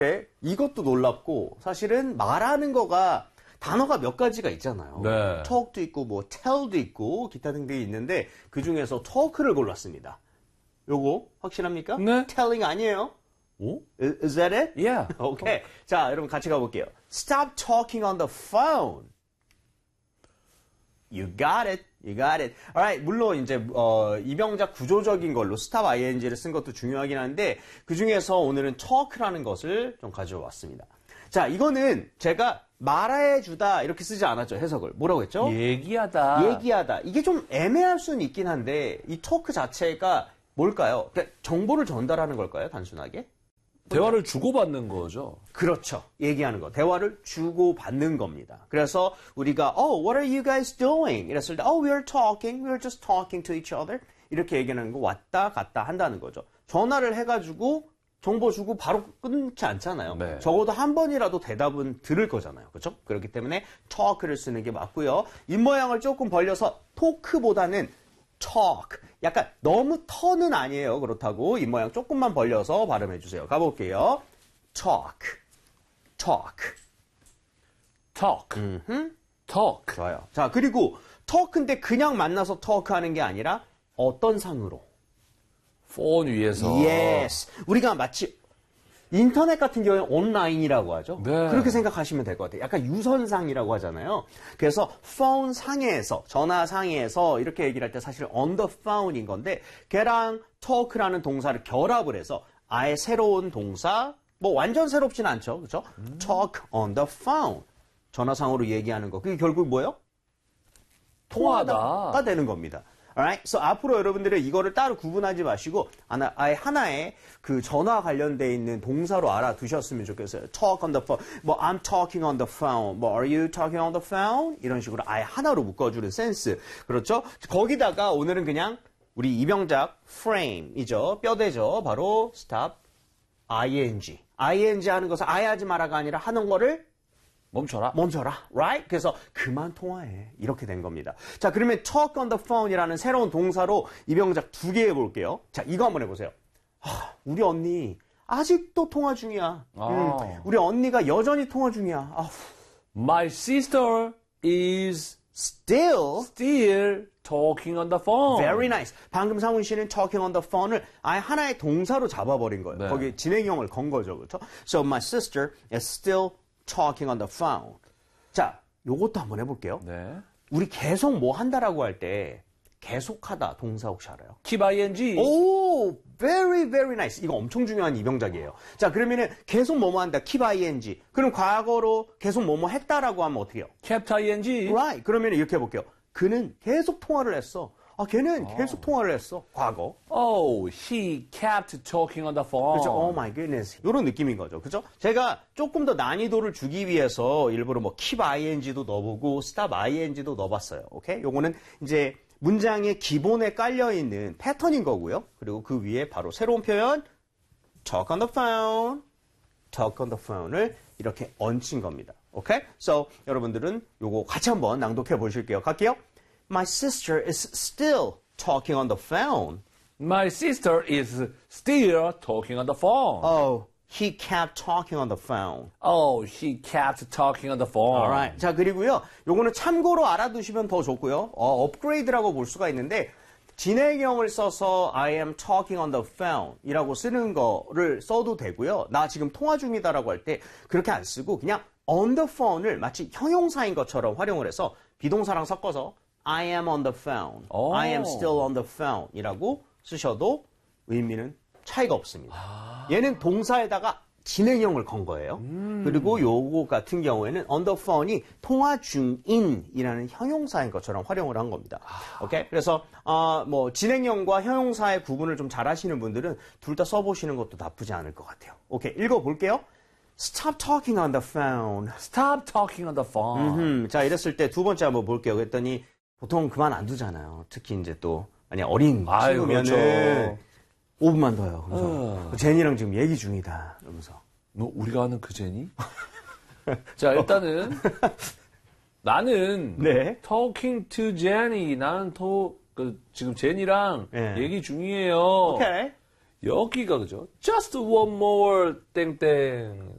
이것도 놀랍고 사실은 말하는 거가 단어가 몇 가지가 있잖아요. 네. talk도 있고 뭐 tell도 있고 기타 등등이 있는데 그 중에서 talk를 골랐습니다. 요거 확실합니까? 네. telling 아니에요. 오? Is that it? Yeah. 오케이. 자, 여러분 같이 가볼게요. Stop talking on the phone. You got it. You got it. Alright. 물론 이제 이병작 구조적인 걸로 stop ing를 쓴 것도 중요하긴 한데 그 중에서 오늘은 talk라는 것을 좀 가져왔습니다. 자, 이거는 제가 말해주다 이렇게 쓰지 않았죠. 해석을. 뭐라고 했죠? 얘기하다. 이게 좀 애매할 수는 있긴 한데 이 토크 자체가 뭘까요? 그러니까 정보를 전달하는 걸까요? 단순하게? 대화를 주고받는 거죠. 그렇죠. 얘기하는 거. 대화를 주고받는 겁니다. 그래서 우리가 what are you guys doing? 이랬을 때 we're talking. We're just talking to each other. 이렇게 얘기하는 거 왔다 갔다 한다는 거죠. 전화를 해가지고 정보 주고 바로 끊지 않잖아요. 네. 적어도 한 번이라도 대답은 들을 거잖아요. 그렇죠? 그렇기 때문에 talk를 쓰는 게 맞고요. 입모양을 조금 벌려서 토크보다는 talk. 약간 너무 터는 아니에요. 그렇다고 입모양 조금만 벌려서 발음해 주세요. 가볼게요. talk. talk. 좋아요. 자, 그리고 talk인데 그냥 만나서 talk 하는 게 아니라 어떤 상으로? 폰 위에서. Yes. 우리가 마치 인터넷 같은 경우에 온라인이라고 하죠. 네. 그렇게 생각하시면 될 것 같아요. 약간 유선상이라고 하잖아요. 그래서 폰 상에서, 전화 상에서 이렇게 얘기를 할 때 사실 on the phone인 건데 걔랑 talk라는 동사를 결합을 해서 아예 새로운 동사, 뭐 완전 새롭진 않죠. 그렇죠? talk on the phone. 전화상으로 얘기하는 거. 그게 결국 뭐예요? 통화가 되는 겁니다. Alright? So 앞으로 여러분들은 이거를 따로 구분하지 마시고 아예 하나의 그 전화 관련돼 있는 동사로 알아두셨으면 좋겠어요. Talk on the phone. 뭐 I'm talking on the phone. 뭐 Are you talking on the phone? 이런 식으로 아예 하나로 묶어주는 센스. 그렇죠? 거기다가 오늘은 그냥 우리 이병작 frame이죠. 뼈대죠. 바로 stop ing. ing 하는 것을 아예 하지 마라가 아니라 하는 거를 멈춰라. Right? 그래서 그만 통화해. 이렇게 된 겁니다. 자, 그러면 talk on the phone이라는 새로운 동사로 이병작 2개 해볼게요. 자, 이거 한번 해보세요. 우리 언니 아직도 통화 중이야. 우리 언니가 여전히 통화 중이야. My sister is still talking on the phone. Very nice. 방금 상훈 씨는 talking on the phone을 아예 하나의 동사로 잡아버린 거예요. 네. 거기에 진행형을 건 거죠. 그렇죠? So my sister is still talking on the phone. 자, 요것도 한번 해볼게요. 네. 우리 계속 뭐 한다라고 할 때 계속하다 동사 혹시 알아요? keep ing. 오, very, very nice. 이거 엄청 중요한 이병작이에요. 자, 그러면은 계속 뭐뭐 한다. keep ing. 그럼 과거로 계속 뭐뭐 했다라고 하면 어떻게 해요? kept ing. Right. 그러면 이렇게 해볼게요. 그는 계속 통화를 했어. 걔는 계속 통화를 했어. 과거. Oh, he kept talking on the phone. 그렇죠. Oh my goodness. 이런 느낌인 거죠. 그렇죠? 제가 조금 더 난이도를 주기 위해서 일부러 뭐 keep ing도 넣어보고 stop ing도 넣어봤어요. 오케이? 요거는 이제 문장의 기본에 깔려있는 패턴인 거고요. 그리고 그 위에 바로 새로운 표현 talk on the phone, talk on the phone을 이렇게 얹힌 겁니다. 오케이? So 여러분들은 요거 같이 한번 낭독해 보실게요. 갈게요. My sister is still talking on the phone. My sister is still talking on the phone. Oh, he kept talking on the phone. Oh, he kept talking on the phone. Alright. 자, 그리고요. 요거는 참고로 알아두시면 더 좋고요. 업그레이드라고 볼 수가 있는데 진행형을 써서 I am talking on the phone 이라고 쓰는 거를 써도 되고요. 나 지금 통화 중이다라고 할 때 그렇게 안 쓰고 그냥 on the phone을 마치 형용사인 것처럼 활용을 해서 비동사랑 섞어서 I am on the phone. 오. I am still on the phone 이라고 쓰셔도 의미는 차이가 없습니다. 얘는 동사에다가 진행형을 건 거예요. 그리고 요거 같은 경우에는 on the phone이 통화 중인이라는 형용사인 것처럼 활용을 한 겁니다. 오케이? 그래서 뭐 진행형과 형용사의 구분을 좀 잘하시는 분들은 둘 다 써보시는 것도 나쁘지 않을 것 같아요. 오케이, 읽어볼게요. Stop talking on the phone. Stop talking on the phone. 자, 이랬을 때 두 번째 한번 볼게요. 그랬더니 보통 그만 안 두잖아요. 특히 이제 또 아니 어린 친구면은 그렇죠. 5분만 더요. 그래서 제니랑 지금 얘기 중이다. 이러면서. 너 우리가 아는 그 제니? 자, 일단은 나는 네. talking to Jenny. 나는 지금 제니랑 네. 얘기 중이에요. 오케이. 여기가 그죠? Just one more 땡땡.